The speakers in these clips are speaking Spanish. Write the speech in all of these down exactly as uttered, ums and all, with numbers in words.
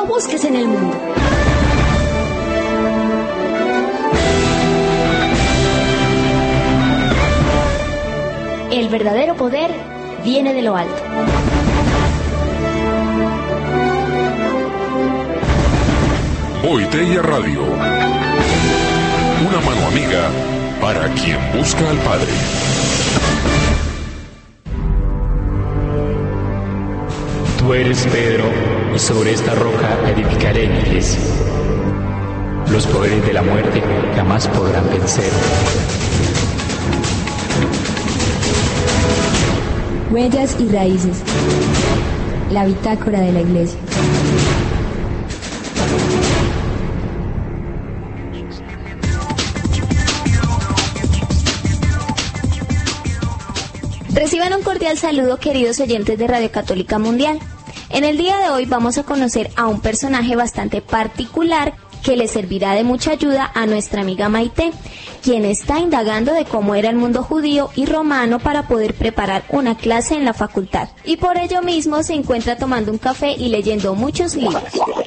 No busques en el mundo. El verdadero poder viene de lo alto. Boitella Radio. Una mano amiga para quien busca al Padre. Tú eres Pedro, y sobre esta roca edificaré mi iglesia. Los poderes de la muerte jamás podrán vencer. Huellas y raíces. La bitácora de la iglesia. Reciban un cordial saludo, queridos oyentes de Radio Católica Mundial. En el día de hoy vamos a conocer a un personaje bastante particular que le servirá de mucha ayuda a nuestra amiga Maite, quien está indagando de cómo era el mundo judío y romano para poder preparar una clase en la facultad. Y por ello mismo se encuentra tomando un café y leyendo muchos libros.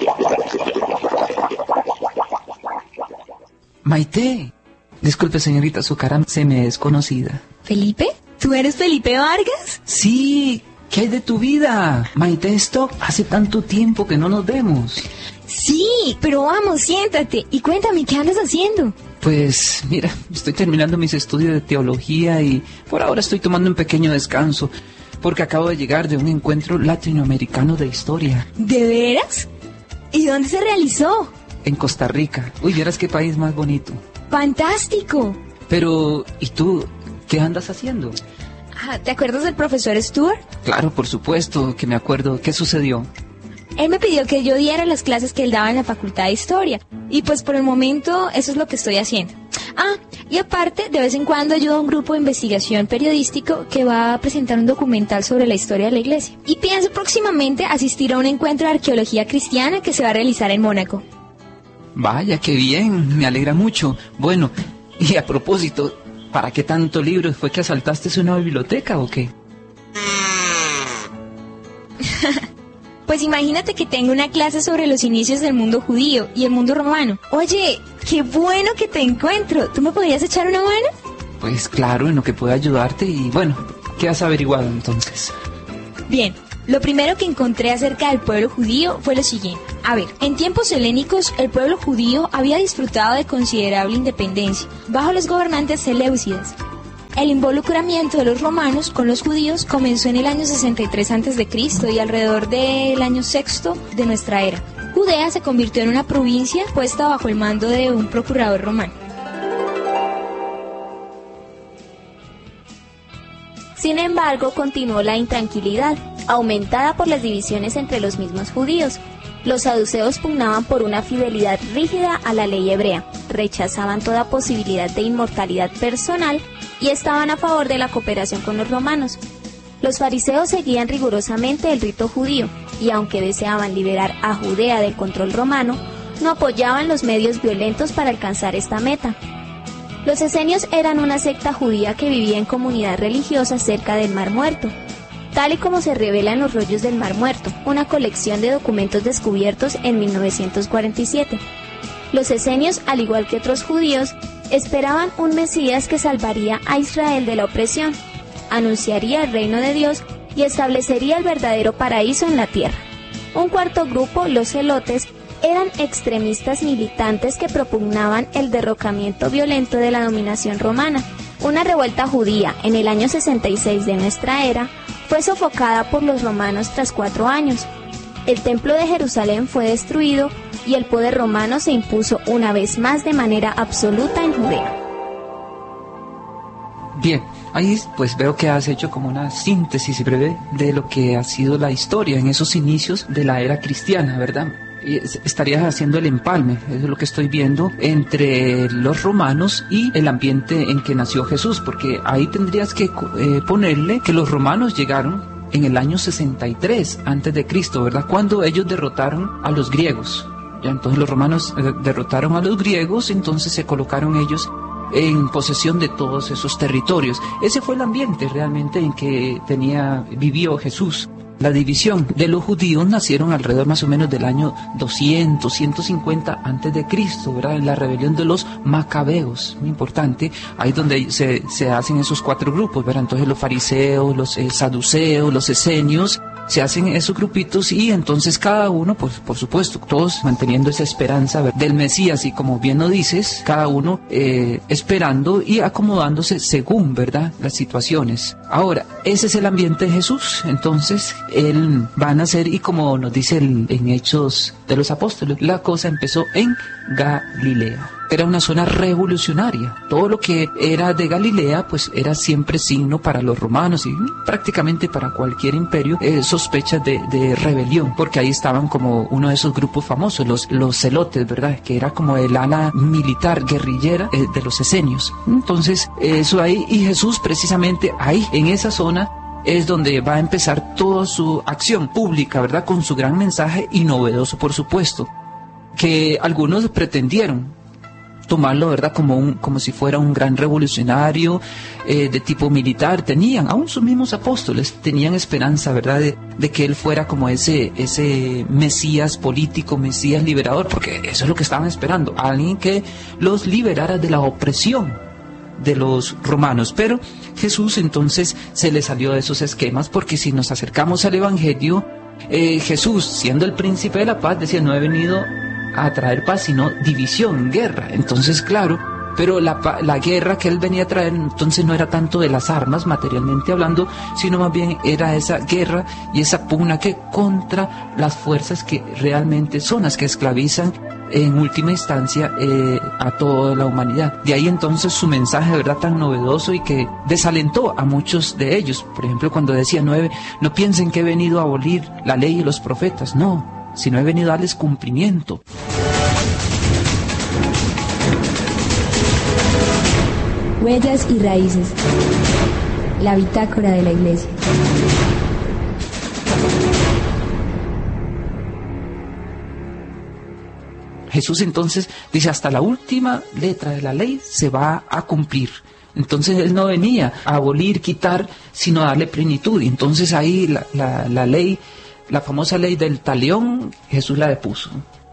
Maite, disculpe señorita, su cara se me es conocida. ¿Felipe? ¿Tú eres Felipe Vargas? Sí, ¿qué hay de tu vida? Maite Stock, hace tanto tiempo que no nos vemos. Sí, pero vamos, siéntate y cuéntame, ¿qué andas haciendo? Pues, mira, estoy terminando mis estudios de teología y por ahora estoy tomando un pequeño descanso porque acabo de llegar de un encuentro latinoamericano de historia. ¿De veras? ¿Y dónde se realizó? En Costa Rica. Uy, vieras qué país más bonito. ¡Fantástico! Pero, ¿y tú? ¿Qué andas haciendo? Ah, ¿te acuerdas del profesor Stuart? Claro, por supuesto que me acuerdo. ¿Qué sucedió? Él me pidió que yo diera las clases que él daba en la Facultad de Historia. Y pues por el momento eso es lo que estoy haciendo. Ah, y aparte, de vez en cuando ayudo a un grupo de investigación periodístico que va a presentar un documental sobre la historia de la iglesia. Y pienso próximamente asistir a un encuentro de arqueología cristiana que se va a realizar en Mónaco. Vaya, qué bien, me alegra mucho. Bueno, y a propósito, ¿para qué tanto libros? ¿Fue que asaltaste una biblioteca o qué? Pues imagínate que tengo una clase sobre los inicios del mundo judío y el mundo romano. Oye, qué bueno que te encuentro. ¿Tú me podrías echar una mano? Pues claro, en lo que pueda ayudarte y bueno, ¿qué has averiguado entonces? Bien, lo primero que encontré acerca del pueblo judío fue lo siguiente. A ver, en tiempos helénicos el pueblo judío había disfrutado de considerable independencia bajo los gobernantes seleucidas. El involucramiento de los romanos con los judíos comenzó en el año sesenta y tres antes de Cristo y alrededor del año sexto de nuestra era. Judea se convirtió en una provincia puesta bajo el mando de un procurador romano. Sin embargo, continuó la intranquilidad, aumentada por las divisiones entre los mismos judíos. Los saduceos pugnaban por una fidelidad rígida a la ley hebrea, rechazaban toda posibilidad de inmortalidad personal y estaban a favor de la cooperación con los romanos. Los fariseos seguían rigurosamente el rito judío y aunque deseaban liberar a Judea del control romano, no apoyaban los medios violentos para alcanzar esta meta. Los esenios eran una secta judía que vivía en comunidad religiosa cerca del Mar Muerto, tal y como se revela en los rollos del Mar Muerto, una colección de documentos descubiertos en mil novecientos cuarenta y siete. Los esenios, al igual que otros judíos, esperaban un Mesías que salvaría a Israel de la opresión, anunciaría el reino de Dios y establecería el verdadero paraíso en la tierra. Un cuarto grupo, los celotes, eran extremistas militantes que propugnaban el derrocamiento violento de la dominación romana. Una revuelta judía en el año sesenta y seis de nuestra era fue sofocada por los romanos tras cuatro años. El templo de Jerusalén fue destruido y el poder romano se impuso una vez más de manera absoluta en Judea. Bien, ahí pues veo que has hecho como una síntesis breve de lo que ha sido la historia en esos inicios de la era cristiana, ¿verdad? Y estarías haciendo el empalme, eso es lo que estoy viendo, entre los romanos y el ambiente en que nació Jesús, porque ahí tendrías que eh, ponerle que los romanos llegaron en el año sesenta y tres antes de Cristo, ¿verdad? Cuando ellos derrotaron a los griegos. Ya, entonces los romanos eh, derrotaron a los griegos, entonces se colocaron ellos en posesión de todos esos territorios. Ese fue el ambiente realmente en que tenía, vivió Jesús. La división de los judíos nacieron alrededor más o menos del año doscientos, ciento cincuenta antes de Cristo, ¿verdad? En la rebelión de los macabeos, muy importante, ahí donde se, se hacen esos cuatro grupos, ¿verdad? Entonces los fariseos, los eh, saduceos, los esenios, se hacen esos grupitos y entonces cada uno, pues por supuesto, todos manteniendo esa esperanza del Mesías y como bien lo dices, cada uno eh, esperando y acomodándose según, ¿verdad?, las situaciones. Ahora, ese es el ambiente de Jesús, entonces Él va a nacer y como nos dice el, en Hechos de los Apóstoles, la cosa empezó en Galilea. Era una zona revolucionaria. Todo lo que era de Galilea, pues era siempre signo para los romanos y prácticamente para cualquier imperio, eh, sospechas de, de rebelión, porque ahí estaban como uno de esos grupos famosos, los, los celotes, ¿verdad? Que era como el ala militar, guerrillera eh, de los esenios. Entonces, eso ahí, y Jesús precisamente ahí, en esa zona, es donde va a empezar toda su acción pública, ¿verdad? Con su gran mensaje y novedoso, por supuesto, que algunos pretendieron tomarlo, ¿verdad?, como un como si fuera un gran revolucionario eh, de tipo militar. Tenían, aún sus mismos apóstoles tenían esperanza, ¿verdad?, de, de que él fuera como ese ese Mesías político, Mesías liberador, porque eso es lo que estaban esperando, alguien que los liberara de la opresión de los romanos. Pero Jesús entonces se le salió de esos esquemas, porque si nos acercamos al Evangelio, eh, Jesús, siendo el príncipe de la paz, decía: no he venido a traer paz, sino división, guerra. Entonces, claro, pero la, la guerra que él venía a traer entonces no era tanto de las armas, materialmente hablando, sino más bien era esa guerra y esa pugna que contra las fuerzas que realmente son las que esclavizan en última instancia eh, a toda la humanidad. De ahí entonces su mensaje, de verdad, tan novedoso y que desalentó a muchos de ellos. Por ejemplo, cuando decía: no, he, no piensen que he venido a abolir la ley y los profetas, no, sino he venido a darles cumplimiento. Huellas y raíces. La bitácora de la Iglesia. Jesús entonces dice: hasta la última letra de la ley se va a cumplir. Entonces él no venía a abolir, quitar, sino a darle plenitud. Y entonces ahí la, la, la ley, la famosa ley del talión, Jesús la depuso.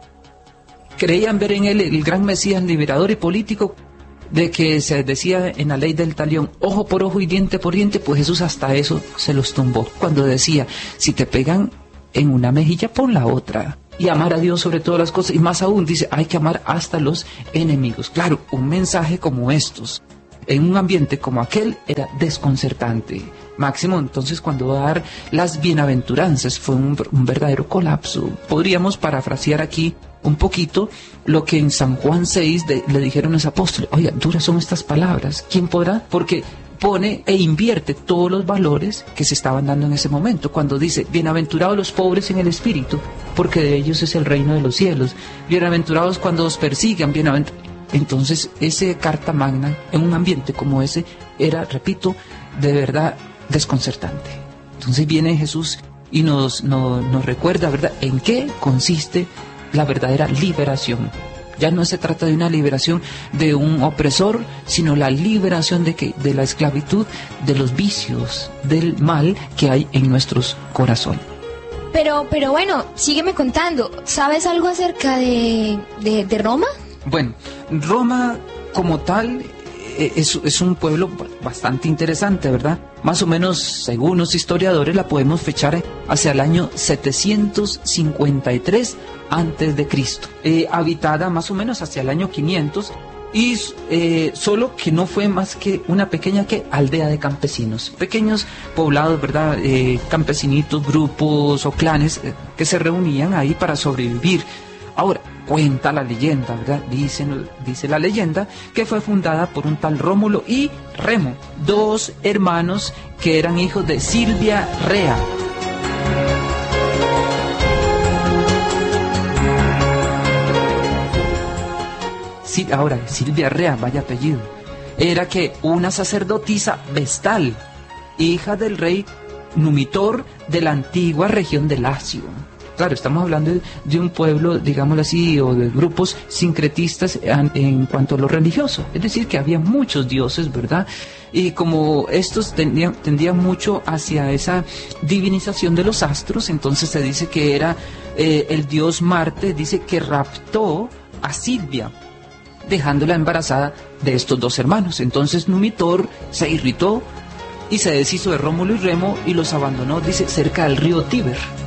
Creían ver en él el gran Mesías liberador y político, de que se decía en la ley del talión, ojo por ojo y diente por diente. Pues Jesús hasta eso se los tumbó, cuando decía: si te pegan en una mejilla, pon la otra. Y amar a Dios sobre todas las cosas, y más aún dice: hay que amar hasta los enemigos. Claro, un mensaje como estos, en un ambiente como aquel, era desconcertante. Máximo, entonces, cuando va a dar las bienaventuranzas, fue un, un verdadero colapso. Podríamos parafrasear aquí un poquito lo que en San Juan seis de, le dijeron los apóstoles: oiga, duras son estas palabras, ¿quién podrá? Porque pone e invierte todos los valores que se estaban dando en ese momento, cuando dice: bienaventurados los pobres en el espíritu, porque de ellos es el reino de los cielos. Bienaventurados cuando os persigan, bienaventurados. Entonces, esa carta magna, en un ambiente como ese, era, repito, de verdad desconcertante. Entonces viene Jesús y nos, nos, nos recuerda, ¿verdad?, en qué consiste la verdadera liberación. Ya no se trata de una liberación de un opresor, sino la liberación de, que, de la esclavitud, de los vicios, del mal que hay en nuestros corazones. Pero, pero bueno, sígueme contando. ¿Sabes algo acerca de, de, de Roma? Bueno, Roma como tal es, es un pueblo bastante interesante, ¿verdad? Más o menos, según los historiadores, la podemos fechar hacia el año setecientos cincuenta y tres antes de Cristo, eh, habitada más o menos hacia el año quinientos, y eh, solo que no fue más que una pequeña que aldea de campesinos, pequeños poblados, ¿verdad? Eh, campesinitos, grupos o clanes eh, que se reunían ahí para sobrevivir. Ahora, cuenta la leyenda, ¿verdad? Dicen, dice la leyenda que fue fundada por un tal Rómulo y Remo, dos hermanos que eran hijos de Silvia Rea. Sí, ahora, Silvia Rea, vaya apellido. Era que una sacerdotisa vestal, hija del rey Numitor de la antigua región de Lacio. Claro, estamos hablando de, de un pueblo, digámoslo así, o de grupos sincretistas en, en cuanto a lo religioso. Es decir, que había muchos dioses, ¿verdad? Y como estos tendían, tendían mucho hacia esa divinización de los astros, entonces se dice que era eh, el dios Marte, dice que raptó a Silvia, dejándola embarazada de estos dos hermanos. Entonces Numitor se irritó y se deshizo de Rómulo y Remo y los abandonó, dice, cerca del río Tíber.